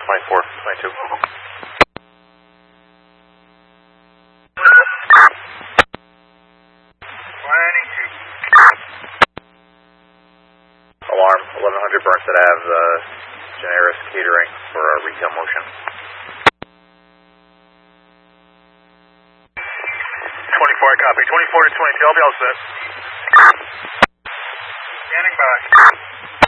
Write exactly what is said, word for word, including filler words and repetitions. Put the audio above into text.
twenty-four, twenty-two. twenty-two. Alarm, eleven hundred Burnstead Ave, uh, Generis Catering for uh, retail motion. twenty-four, I copy. twenty-four to twenty-two, I'll be all set.